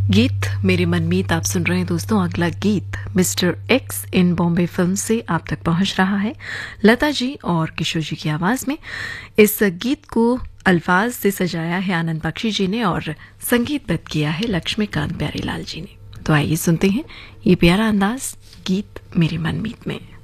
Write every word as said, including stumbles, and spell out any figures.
गीत मेरे मनमीत आप सुन रहे हैं दोस्तों। अगला गीत मिस्टर एक्स इन बॉम्बे फिल्म से आप तक पहुंच रहा है, लता जी और किशोर जी की आवाज में। इस गीत को अल्फाज से सजाया है आनंद बख्शी जी ने और संगीतबद्ध किया है लक्ष्मीकांत प्यारेलाल जी ने। तो आइए सुनते हैं ये प्यारा अंदाज, गीत मेरे मनमीत में।